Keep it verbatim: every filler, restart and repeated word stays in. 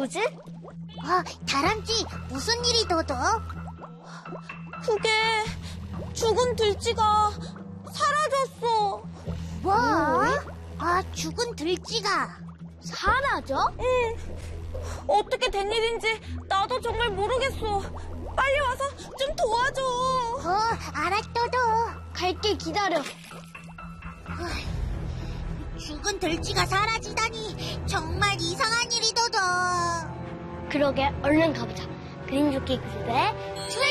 거지? 어, 다람쥐, 무슨 일이, 도도? 그게 죽은 들쥐가 사라졌어. 뭐? 아, 죽은 들쥐가 사라져? 응. 어떻게 된 일인지 나도 정말 모르겠어. 빨리 와서 좀 도와줘. 어, 알았, 도도. 갈게, 기다려. 죽은 들쥐가 사라지다니 정말 이상한 일이, 도도. 그러게, 얼른 가보자. 그림조끼 그룹의